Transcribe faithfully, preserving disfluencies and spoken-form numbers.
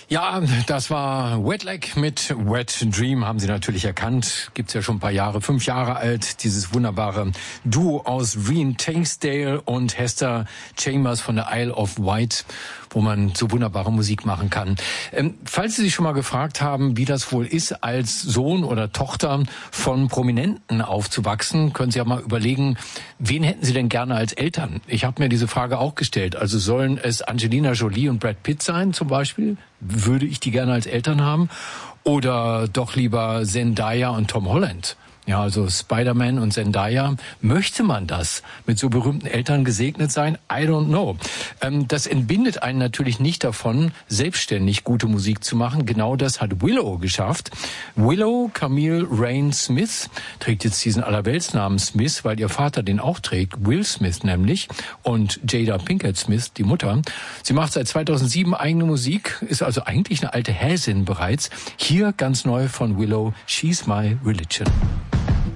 Ja, das war Wet Leg mit Wet Dream, haben Sie natürlich erkannt. Gibt's ja schon ein paar Jahre, fünf Jahre alt, dieses wunderbare Duo aus Reen Tangsdale und Hester Chambers von der Isle of Wight, wo man so wunderbare Musik machen kann. Ähm, falls Sie sich schon mal gefragt haben, wie das wohl ist, als Sohn oder Tochter von Prominenten aufzuwachsen, können Sie ja mal überlegen, wen hätten Sie denn gerne als Eltern? Ich habe mir diese Frage auch gestellt. Also sollen es Angelina Jolie und Brad Pitt sein zum Beispiel? Würde ich die gerne als Eltern haben? Oder doch lieber Zendaya und Tom Holland? Ja, also Spider-Man und Zendaya. Möchte man das mit so berühmten Eltern gesegnet sein? I don't know. Ähm, das entbindet einen natürlich nicht davon, selbstständig gute Musik zu machen. Genau das hat Willow geschafft. Willow Camille Rain Smith trägt jetzt diesen Allerweltsnamen Smith, weil ihr Vater den auch trägt, Will Smith nämlich, und Jada Pinkett Smith, die Mutter. Sie macht seit zweitausendsieben eigene Musik, ist also eigentlich eine alte Häsin bereits. Hier ganz neu von Willow, She's My Religion.